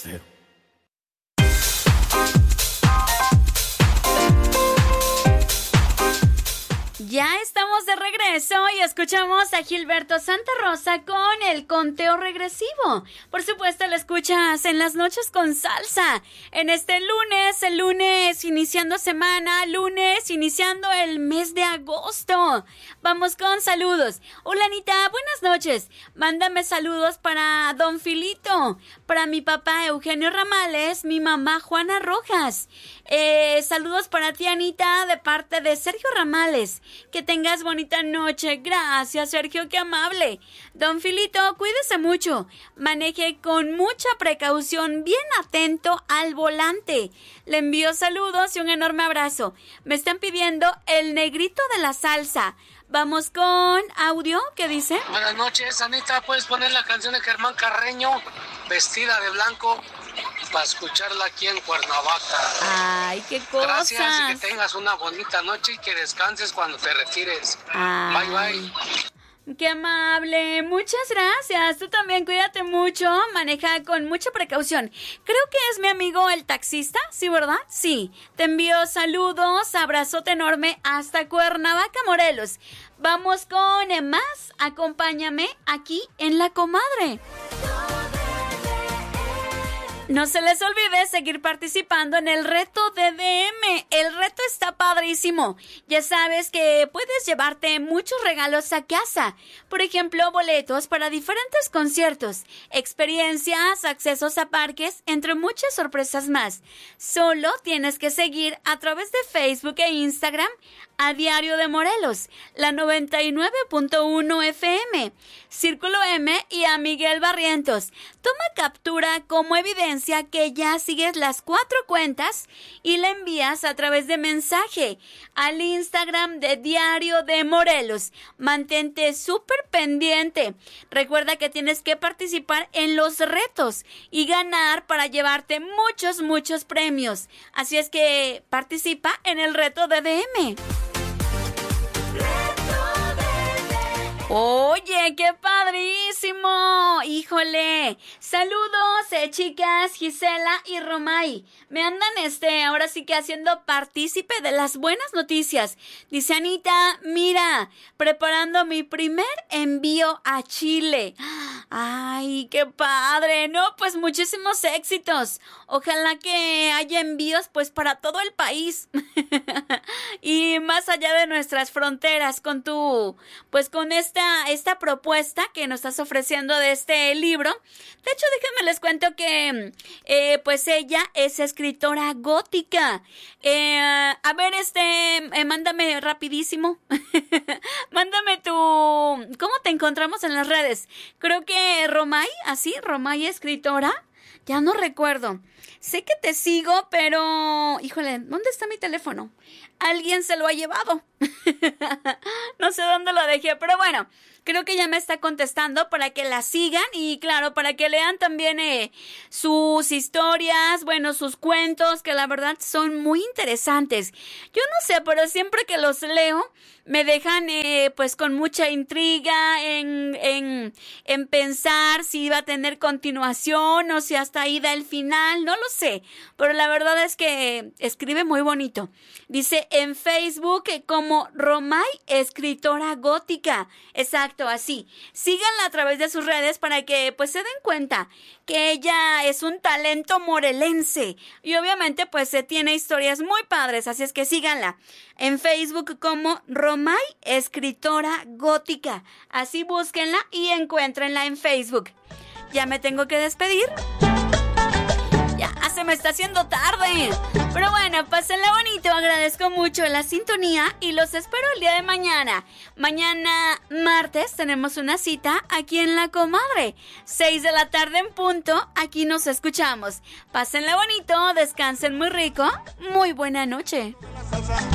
Ya estamos de regreso y escuchamos a Gilberto Santa Rosa con el conteo regresivo. Por supuesto, lo escuchas en las noches con salsa. En este lunes, el lunes iniciando semana, lunes iniciando el mes de agosto. Vamos con saludos. Hola Anita, buenas noches. Mándame saludos para Don Filito, para mi papá Eugenio Ramales, mi mamá Juana Rojas. Saludos para ti Anita de parte de Sergio Ramales. Que tengas bonita noche. Gracias, Sergio, qué amable. Don Filito, cuídese mucho. Maneje con mucha precaución, bien atento al volante. Le envío saludos y un enorme abrazo. Me están pidiendo el negrito de la salsa. Vamos con audio, ¿qué dice? Buenas noches, Anita. ¿Puedes poner la canción de Germán Carreño, Vestida de Blanco, para escucharla aquí en Cuernavaca? Ay, qué cosas. Gracias y que tengas una bonita noche y que descanses cuando te retires. Ay. Bye, bye. Qué amable, muchas gracias. Tú también cuídate mucho, maneja con mucha precaución. Creo que es mi amigo el taxista, ¿sí, verdad? Sí, te envío saludos, abrazote enorme hasta Cuernavaca, Morelos. Vamos con más, acompáñame aquí en La Comadre. No se les olvide seguir participando en el reto DDM. El reto está padrísimo. Ya sabes que puedes llevarte muchos regalos a casa. Por ejemplo, boletos para diferentes conciertos, experiencias, accesos a parques, entre muchas sorpresas más. Solo tienes que seguir a través de Facebook e Instagram a Diario de Morelos, la 99.1 FM, Círculo M y a Miguel Barrientos. Toma captura como evidencia que ya sigues las 4 cuentas y la envías a través de mensaje al Instagram de Diario de Morelos. Mantente súper pendiente. Recuerda que tienes que participar en los retos y ganar para llevarte muchos premios. Así es que participa en el reto DDM. Oye, qué padrísimo, híjole. Saludos, chicas, Gisela y Romay. Me andan ahora sí que haciendo partícipe de las buenas noticias. Dice Anita, mira, preparando mi primer envío a Chile. Ay, qué padre, ¿no? Pues muchísimos éxitos. Ojalá que haya envíos pues para todo el país. Y más allá de nuestras fronteras con con esta propuesta que nos estás ofreciendo de este libro. De hecho, déjenme les cuento que pues ella es escritora gótica. A ver, mándame rapidísimo. Mándame ¿cómo te encontramos en las redes? Creo que Romay escritora. Ya no recuerdo. Sé que te sigo, pero... Híjole, ¿dónde está mi teléfono? Alguien se lo ha llevado. No sé dónde lo dejé, pero bueno, creo que ya me está contestando para que la sigan y claro, para que lean también sus historias, bueno, sus cuentos, que la verdad son muy interesantes. Yo no sé, pero siempre que los leo me dejan pues con mucha intriga en pensar si va a tener continuación o si hasta ahí da el final, no lo sé, pero la verdad es que escribe muy bonito. Dice en Facebook como Romay, escritora gótica. Exacto, así. Síganla a través de sus redes para que pues se den cuenta que ella es un talento morelense y obviamente pues tiene historias muy padres, así es que síganla en Facebook como Romay, escritora gótica. Así búsquenla y encuéntrenla en Facebook. Ya me tengo que despedir. Ya se me está haciendo tarde. Pero bueno, pásenla bonito. Agradezco mucho la sintonía y los espero el día de mañana. Mañana, martes, tenemos una cita aquí en La Comadre. 6 de la tarde en punto. Aquí nos escuchamos. Pásenla bonito, descansen muy rico. Muy buena noche.